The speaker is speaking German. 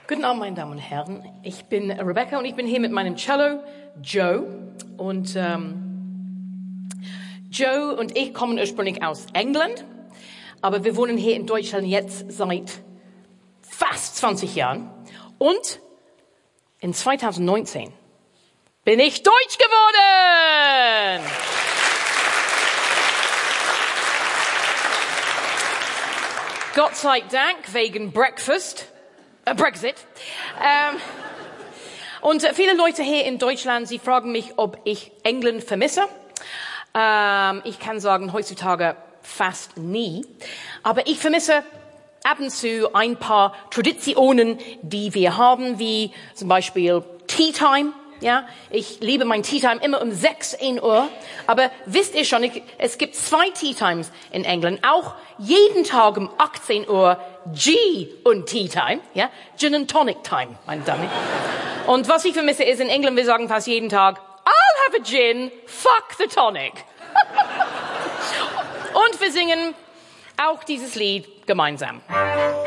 Guten Abend, meine Damen und Herren. Ich bin Rebecca und ich bin hier mit meinem Cello, Joe. Und Joe und ich kommen ursprünglich aus England, aber wir wohnen hier in Deutschland jetzt seit fast 20 Jahren. Und in 2019 bin ich Deutsch geworden. Gott sei Dank wegen Brexit. Und viele Leute hier in Deutschland, sie fragen mich, ob ich England vermisse. Ich kann sagen, heutzutage fast nie. Aber ich vermisse ab und zu ein paar Traditionen, die wir haben, wie zum Beispiel Tea Time. Ja, ich liebe mein Tea Time immer um 16 Uhr. Aber wisst ihr schon, es gibt 2 Tea Times in England. Auch jeden Tag um 18 Uhr G und Tea Time. Ja, Gin and Tonic Time, meine Damen. Und was ich vermisse ist, in England, wir sagen fast jeden Tag, I'll have a gin, fuck the tonic. Und wir singen auch dieses Lied gemeinsam.